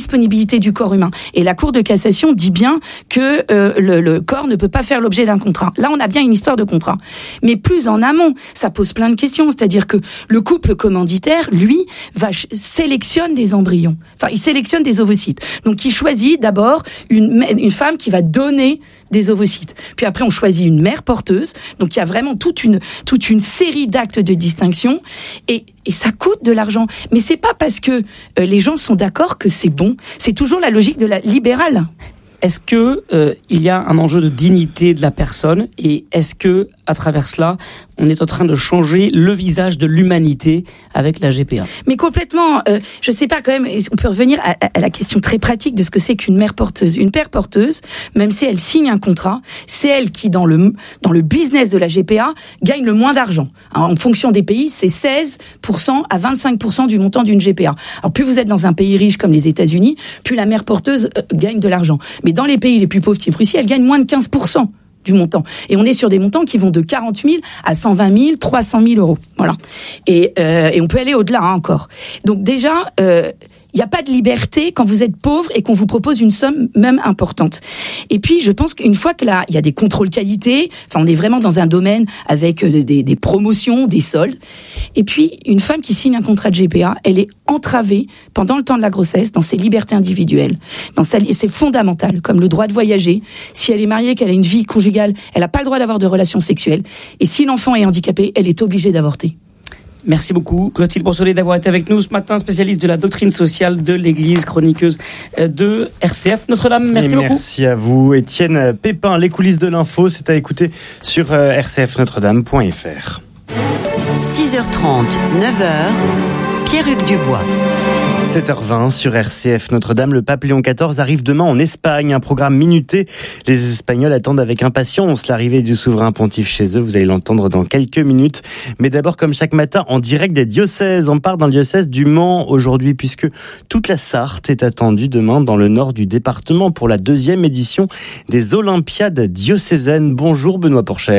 disponibilité du corps humain. Et la Cour de cassation dit bien que le corps ne peut pas faire l'objet d'un contrat. Là, on a bien une histoire de contrat. Mais plus en amont, ça pose plein de questions. C'est-à-dire que le couple commanditaire, lui, sélectionne des embryons. Enfin, il sélectionne des ovocytes. Donc, il choisit d'abord une femme qui va donner des ovocytes. Puis après, on choisit une mère porteuse. Donc, il y a vraiment toute une série d'actes de distinction. Et ça coûte de l'argent. Mais c'est pas parce que les gens sont d'accord que c'est bon. C'est toujours la logique de la libérale. Est-ce que il y a un enjeu de dignité de la personne et est-ce que à travers cela, on est en train de changer le visage de l'humanité avec la GPA? Mais complètement. Je sais pas quand même. On peut revenir à la question très pratique de ce que c'est qu'une mère porteuse. Une mère porteuse, même si elle signe un contrat, c'est elle qui dans le business de la GPA gagne le moins d'argent. Alors, en fonction des pays, c'est 16% à 25% du montant d'une GPA. Alors plus vous êtes dans un pays riche comme les États-Unis, plus la mère porteuse gagne de l'argent. Mais dans les pays les plus pauvres, type Russie, elle gagne moins de 15% du montant. Et on est sur des montants qui vont de 40 000 à 120 000, 300 000 euros. Voilà. Et on peut aller au-delà encore. Donc déjà, il n'y a pas de liberté quand vous êtes pauvre et qu'on vous propose une somme même importante. Et puis, je pense qu'une fois que là, il y a des contrôles qualité, enfin, on est vraiment dans un domaine avec des promotions, des soldes. Et puis, une femme qui signe un contrat de GPA, elle est entravée pendant le temps de la grossesse dans ses libertés individuelles. C'est fondamental, comme le droit de voyager. Si elle est mariée, qu'elle a une vie conjugale, elle n'a pas le droit d'avoir de relations sexuelles. Et si l'enfant est handicapé, elle est obligée d'avorter. Merci beaucoup, Clotilde Brossolet, d'avoir été avec nous ce matin, spécialiste de la doctrine sociale de l'Église, chroniqueuse de RCF Notre-Dame. Merci beaucoup. Merci à vous, Étienne Pépin. Les coulisses de l'info, c'est à écouter sur rcfnotredame.fr. 6h30, 9h, Pierre-Hugues Dubois. 7h20 sur RCF Notre-Dame. Le pape Léon XIV arrive demain en Espagne. Un programme minuté. Les Espagnols attendent avec impatience l'arrivée du souverain pontife chez eux. Vous allez l'entendre dans quelques minutes. Mais d'abord, comme chaque matin, en direct des diocèses. On part dans le diocèse du Mans aujourd'hui, puisque toute la Sarthe est attendue demain dans le nord du département pour la 2e édition des Olympiades diocésaines. Bonjour Benoît Porcher.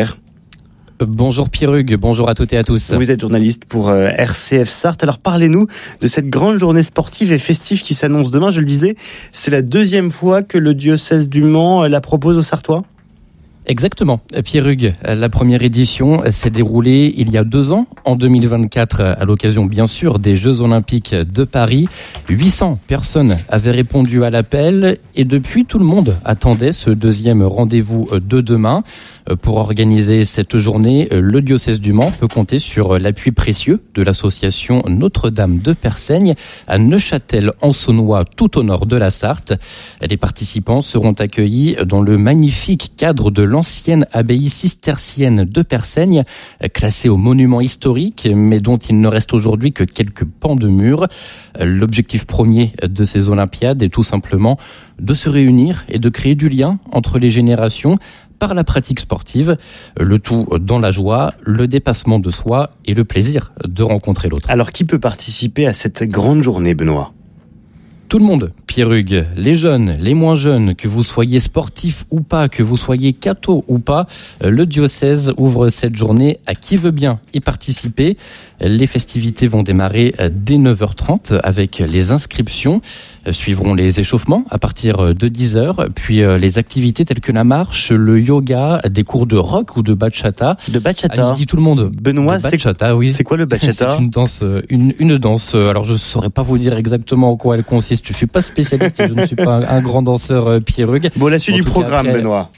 Bonjour Pierre-Hugues, bonjour à toutes et à tous. Vous êtes journaliste pour RCF Sarthe. Alors parlez-nous de cette grande journée sportive et festive qui s'annonce demain. Je le disais, c'est la 2e fois que le diocèse du Mans la propose aux Sartois. Exactement. Pierre-Hugues, la première édition s'est déroulée il y a 2 ans, en 2024, à l'occasion bien sûr des Jeux Olympiques de Paris. 800 personnes avaient répondu à l'appel et depuis tout le monde attendait ce 2e rendez-vous de demain. Pour organiser cette journée, le diocèse du Mans peut compter sur l'appui précieux de l'association Notre-Dame de Persaigne à Neufchâtel-en-Saônois, tout au nord de la Sarthe. Les participants seront accueillis dans le magnifique cadre de l'ancienne abbaye cistercienne de Persaigne, classée au monument historique, mais dont il ne reste aujourd'hui que quelques pans de murs. L'objectif premier de ces Olympiades est tout simplement de se réunir et de créer du lien entre les générations par la pratique sportive, le tout dans la joie, le dépassement de soi et le plaisir de rencontrer l'autre. Alors qui peut participer à cette grande journée, Benoît ? Tout le monde, Pierre-Hugues, les jeunes, les moins jeunes, que vous soyez sportif ou pas, que vous soyez catho ou pas, le diocèse ouvre cette journée à qui veut bien y participer. Les festivités vont démarrer dès 9h30 avec les inscriptions. Suivront les échauffements à partir de 10h, puis les activités telles que la marche, le yoga, des cours de rock ou de bachata. De bachata. À midi, tout le monde. Benoît, bachata, oui. C'est quoi le bachata ? C'est une danse, une danse. Alors je saurais pas vous dire exactement en quoi elle consiste. Je suis pas spécialiste, je ne suis pas un grand danseur, Pierre-Hugues. Bon, la suite du programme, après, Benoît.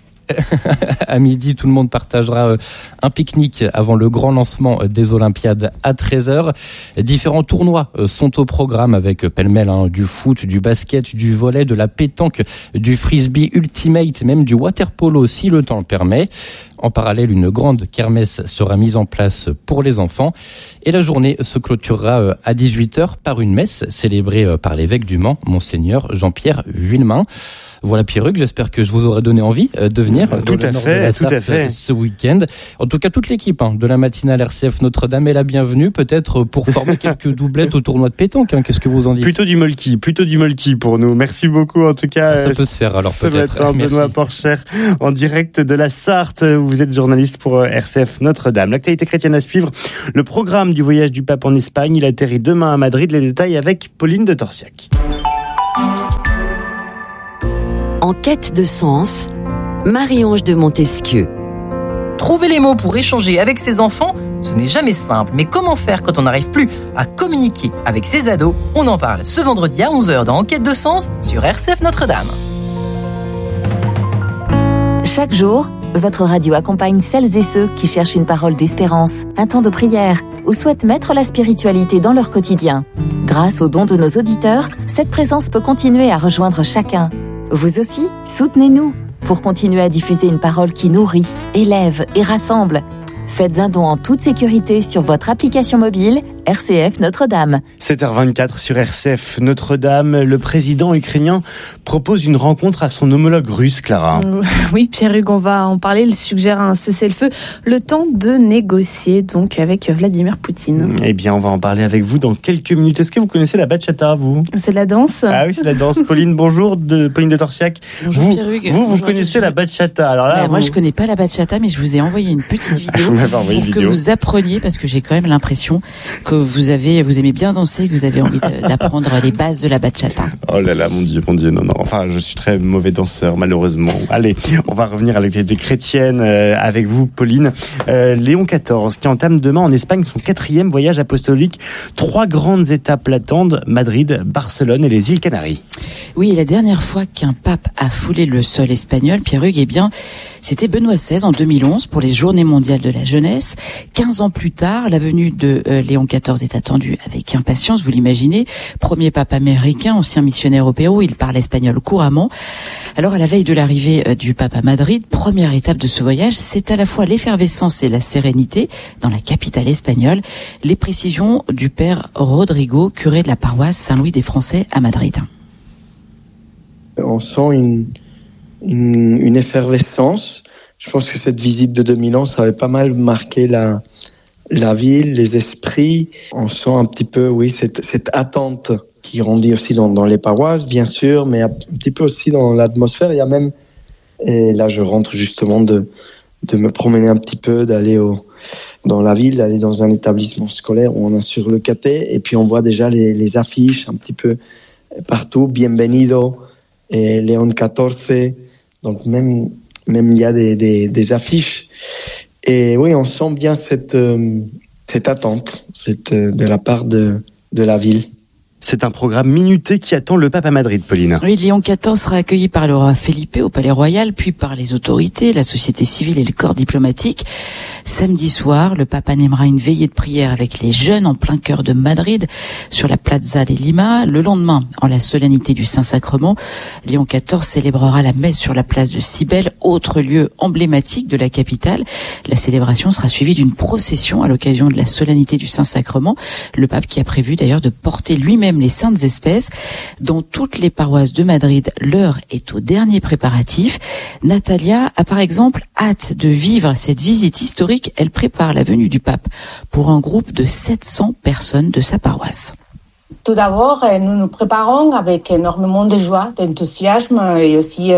À midi, tout le monde partagera un pique-nique avant le grand lancement des Olympiades à 13h. Différents tournois sont au programme avec pêle-mêle du foot, du basket, du volley, de la pétanque, du frisbee ultimate, même du water-polo si le temps le permet. En parallèle, une grande kermesse sera mise en place pour les enfants. Et la journée se clôturera à 18h par une messe célébrée par l'évêque du Mans, Monseigneur Jean-Pierre Vuillemin. Voilà Pierre-Hugues, j'espère que je vous aurai donné envie de venir tout à fait ce week-end. En tout cas, toute l'équipe de la matinale RCF Notre-Dame est la bienvenue, peut-être pour former quelques doublettes au tournoi de pétanque. Qu'est-ce que vous en dites ? Plutôt du molki pour nous. Merci beaucoup en tout cas. Ça peut se faire alors peut-être. Ce matin, Benoît Porcher en direct de la Sarthe. Vous êtes journaliste pour RCF Notre-Dame. L'actualité chrétienne à suivre. Le programme du voyage du pape en Espagne. Il atterrit demain à Madrid. Les détails avec Pauline de Torsiac. En quête de sens, Marie-Ange de Montesquieu. Trouver les mots pour échanger avec ses enfants, ce n'est jamais simple. Mais comment faire quand on n'arrive plus à communiquer avec ses ados? On en parle ce vendredi à 11h dans Enquête de sens sur RCF Notre-Dame. Chaque jour, votre radio accompagne celles et ceux qui cherchent une parole d'espérance, un temps de prière ou souhaitent mettre la spiritualité dans leur quotidien. Grâce aux dons de nos auditeurs, cette présence peut continuer à rejoindre chacun. Vous aussi, soutenez-nous pour continuer à diffuser une parole qui nourrit, élève et rassemble. Faites un don en toute sécurité sur votre application mobile RCF Notre-Dame. 7h24 sur RCF Notre-Dame. Le président ukrainien propose une rencontre à son homologue russe, Clara. Oui, Pierre-Hugues, on va en parler. Il suggère un cessez-le-feu. Le temps de négocier donc avec Vladimir Poutine. Eh bien, on va en parler avec vous dans quelques minutes. Est-ce que vous connaissez la bachata, vous? C'est la danse? Ah oui, c'est la danse. Pauline, bonjour, Pauline de Torsiac. Bonjour Pierre-Hugues. Vous connaissez la bachata. Alors là, moi, je connais pas la bachata, mais je vous ai envoyé une petite vidéo pour que vous appreniez, parce que j'ai quand même l'impression que vous aimez bien danser, que vous avez envie d'apprendre les bases de la bachata. Oh là là, mon Dieu, non. Enfin, je suis très mauvais danseur, malheureusement. Allez, on va revenir à l'actualité chrétienne avec vous, Pauline. Léon XIV, qui entame demain en Espagne son 4e voyage apostolique. 3 grandes étapes l'attendent, Madrid, Barcelone et les îles Canaries. Oui, et la dernière fois qu'un pape a foulé le sol espagnol, Pierre-Hugues, c'était Benoît XVI en 2011 pour les Journées mondiales de la jeunesse. 15 ans plus tard, la venue de Léon XIV est attendue avec impatience, vous l'imaginez. Premier pape américain, ancien missionnaire au Pérou, il parle espagnol couramment. Alors, à la veille de l'arrivée du pape à Madrid, première étape de ce voyage, c'est à la fois l'effervescence et la sérénité dans la capitale espagnole. Les précisions du père Rodrigo, curé de la paroisse Saint-Louis des Français à Madrid. On sent une effervescence. Je pense que cette visite de 2000 ans, ça avait pas mal marqué la ville, les esprits. On sent un petit peu, oui, cette attente qui grandit aussi dans les paroisses, bien sûr, mais un petit peu aussi dans l'atmosphère. Il y a même, et là je rentre justement de me promener un petit peu, d'aller dans la ville, d'aller dans un établissement scolaire où on a sur le caté, et puis on voit déjà les affiches un petit peu partout, Bienvenido, et Léon XIV, donc même il y a des affiches. Et oui, on sent bien cette attente de la part de la ville. C'est un programme minuté qui attend le pape à Madrid, Pauline. Oui, Léon XIV sera accueilli par le roi Felipe au Palais Royal, puis par les autorités, la société civile et le corps diplomatique. Samedi soir, le pape animera une veillée de prière avec les jeunes en plein cœur de Madrid, sur la Plaza de Lima. Le lendemain, en la solennité du Saint-Sacrement, Léon XIV célébrera la messe sur la place de Cybèle, autre lieu emblématique de la capitale. La célébration sera suivie d'une procession à l'occasion de la solennité du Saint-Sacrement. Le pape qui a prévu d'ailleurs de porter lui-même les saintes espèces. Dans toutes les paroisses de Madrid, l'heure est au dernier préparatif. Natalia a par exemple hâte de vivre cette visite historique. Elle prépare la venue du pape pour un groupe de 700 personnes de sa paroisse. Tout d'abord, nous nous préparons avec énormément de joie, d'enthousiasme et aussi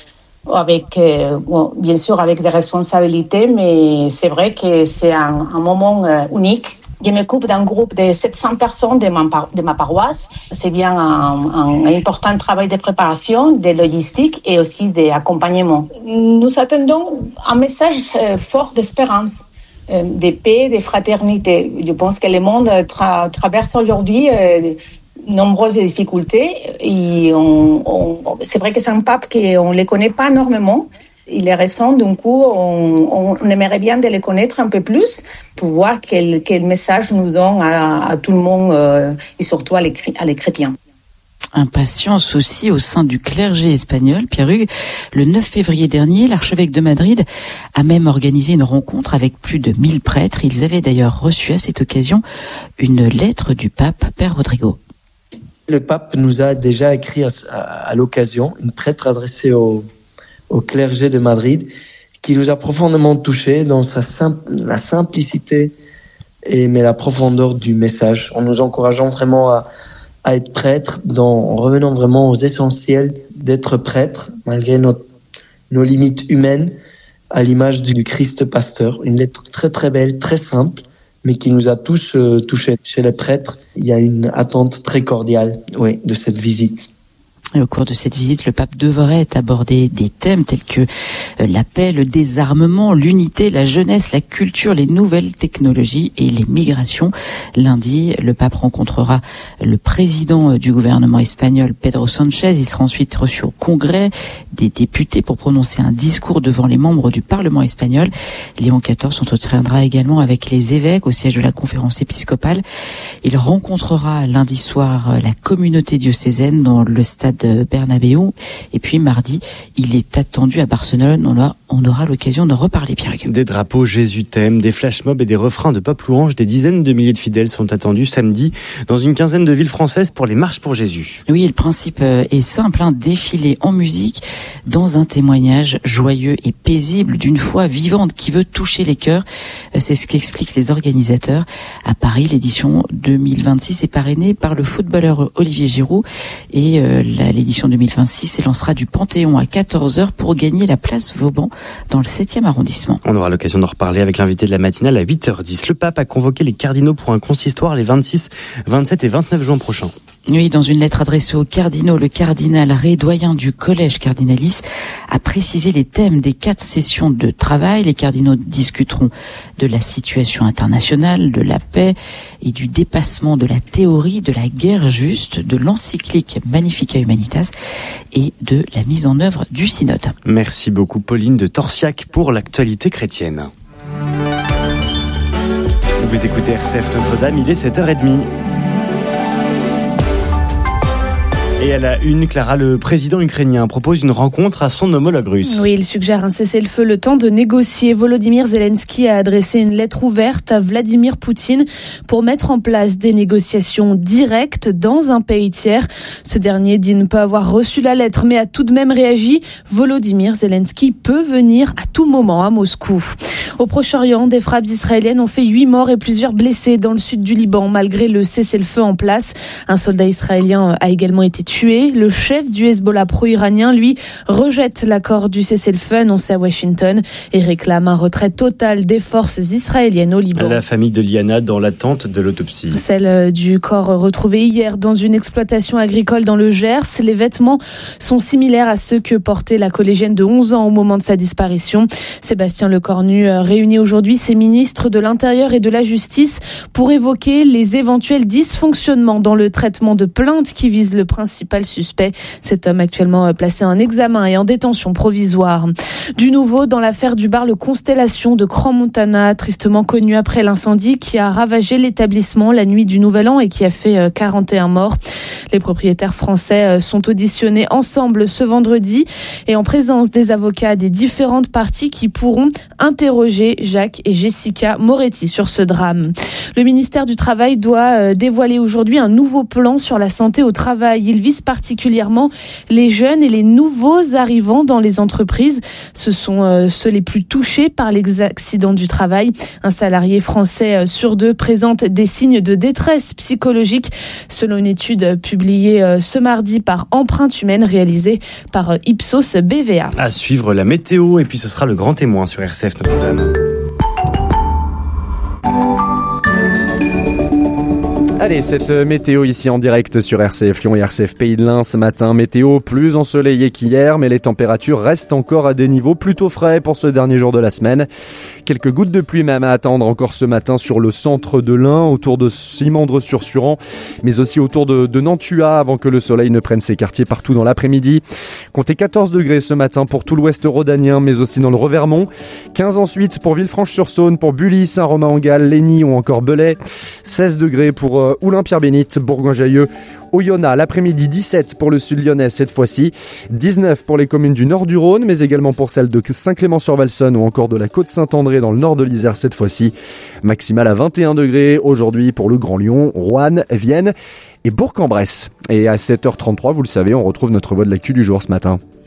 bien sûr avec des responsabilités, mais c'est vrai que c'est un moment unique. Je m'occupe d'un groupe de 700 personnes de ma paroisse. C'est bien un important travail de préparation, de logistique et aussi d'accompagnement. Nous attendons un message fort d'espérance, de paix, de fraternité. Je pense que le monde traverse aujourd'hui nombreuses difficultés. Et c'est vrai que c'est un pape qu'on ne les connaît pas énormément. Il est récent, du coup, on aimerait bien de les connaître un peu plus pour voir quel message nous donne à tout le monde et surtout à les chrétiens. Impatience aussi au sein du clergé espagnol, Pierre-Hugues. Le 9 février dernier, l'archevêque de Madrid a même organisé une rencontre avec plus de 1000 prêtres. Ils avaient d'ailleurs reçu à cette occasion une lettre du pape, Père Rodrigo. Le pape nous a déjà écrit à l'occasion une lettre adressée au clergé de Madrid, qui nous a profondément touchés dans la simplicité mais la profondeur du message, en nous encourageant vraiment à être prêtre, en revenant vraiment aux essentiels d'être prêtre, malgré nos limites humaines, à l'image du Christ pasteur. Une lettre très très belle, très simple, mais qui nous a tous touchés. Chez les prêtres, il y a une attente très cordiale de cette visite. Et au cours de cette visite, le pape devrait aborder des thèmes tels que la paix, le désarmement, l'unité, la jeunesse, la culture, les nouvelles technologies et les migrations. Lundi, le pape rencontrera le président du gouvernement espagnol, Pedro Sánchez. Il sera ensuite reçu au Congrès des députés pour prononcer un discours devant les membres du Parlement espagnol. Léon XIV s'entretiendra également avec les évêques au siège de la conférence épiscopale. Il rencontrera lundi soir la communauté diocésaine dans le stade de Bernabéu. Et puis mardi, il est attendu à Barcelone. On aura l'occasion d'en reparler, Pierre. Des drapeaux Jésus t'aime, des flash-mobs et des refrains de pop louange. Des dizaines de milliers de fidèles sont attendus samedi dans une quinzaine de villes françaises pour les marches pour Jésus. Oui, le principe est simple, défiler en musique dans un témoignage joyeux et paisible d'une foi vivante qui veut toucher les cœurs. C'est ce qu'expliquent les organisateurs. À Paris, l'édition 2026 est parrainée par le footballeur Olivier Giroud et l'édition 2026 s'élancera du Panthéon à 14h pour gagner la place Vauban dans le 7e arrondissement. On aura l'occasion d'en reparler avec l'invité de la matinale à 8h10. Le pape a convoqué les cardinaux pour un consistoire les 26, 27 et 29 juin prochains. Oui, dans une lettre adressée aux cardinaux, le cardinal Ré, doyen du collège Cardinalis, a précisé les thèmes des 4 sessions de travail. Les cardinaux discuteront de la situation internationale, de la paix et du dépassement de la théorie de la guerre juste, de l'encyclique Magnificat Humanitas et de la mise en œuvre du synode. Merci beaucoup Pauline de Torsiac pour l'actualité chrétienne. Vous écoutez RCF Notre-Dame, il est 7h30. Et à la une, Clara, le président ukrainien propose une rencontre à son homologue russe. Oui, il suggère un cessez-le-feu, le temps de négocier. Volodymyr Zelensky a adressé une lettre ouverte à Vladimir Poutine pour mettre en place des négociations directes dans un pays tiers. Ce dernier dit ne pas avoir reçu la lettre, mais a tout de même réagi. Volodymyr Zelensky peut venir à tout moment à Moscou. Au Proche-Orient, des frappes israéliennes ont fait 8 morts et plusieurs blessés dans le sud du Liban, malgré le cessez-le-feu en place. Un soldat israélien a également été tué. Le chef du Hezbollah pro-iranien, lui, rejette l'accord du cessez-le-feu annoncé à Washington et réclame un retrait total des forces israéliennes au Liban. La famille de Liana dans l'attente de l'autopsie. Celle du corps retrouvé hier dans une exploitation agricole dans le Gers. Les vêtements sont similaires à ceux que portait la collégienne de 11 ans au moment de sa disparition. Sébastien Lecornu réunit aujourd'hui ses ministres de l'Intérieur et de la Justice pour évoquer les éventuels dysfonctionnements dans le traitement de plaintes qui visent le principal suspect. Cet homme actuellement placé en examen et en détention provisoire. Du nouveau dans l'affaire du bar Le Constellation de Crans-Montana, tristement connu après l'incendie qui a ravagé l'établissement la nuit du Nouvel An et qui a fait 41 morts. Les propriétaires français sont auditionnés ensemble ce vendredi et en présence des avocats des différentes parties qui pourront interroger Jacques et Jessica Moretti sur ce drame. Le ministère du Travail doit dévoiler aujourd'hui un nouveau plan sur la santé au travail. Il vise particulièrement les jeunes et les nouveaux arrivants dans les entreprises. Ce sont ceux les plus touchés par les accidents du travail. Un salarié français sur 2 présente des signes de détresse psychologique, selon une étude publiée ce mardi par Empreinte Humaine, réalisée par Ipsos BVA. À suivre la météo et puis ce sera le grand témoin sur RCF Notre-Dame. Allez, cette météo ici en direct sur RCF Lyon et RCF Pays de l'Ain ce matin. Météo plus ensoleillée qu'hier, mais les températures restent encore à des niveaux plutôt frais pour ce dernier jour de la semaine. Quelques gouttes de pluie même à attendre encore ce matin sur le centre de l'Ain, autour de Simandre-sur-Suran, mais aussi autour de Nantua avant que le soleil ne prenne ses quartiers partout dans l'après-midi. Comptez 14 degrés ce matin pour tout l'ouest rhodanien, mais aussi dans le Revermont. 15 ensuite pour Villefranche-sur-Saône, pour Bully, Saint-Romain-en-Galles, Lény ou encore Belay. 16 degrés pour Oulin-Pierre-Bénite, Bourgoin-Jallieu, Oyonnax, l'après-midi 17 pour le sud lyonnais cette fois-ci, 19 pour les communes du nord du Rhône, mais également pour celles de Saint-Clément-sur-Valsonne ou encore de la Côte-Saint-André dans le nord de l'Isère cette fois-ci. Maximale à 21 degrés aujourd'hui pour le Grand Lyon, Roanne, Vienne et Bourg-en-Bresse. Et à 7h33, vous le savez, on retrouve notre voix de l'actu du jour ce matin.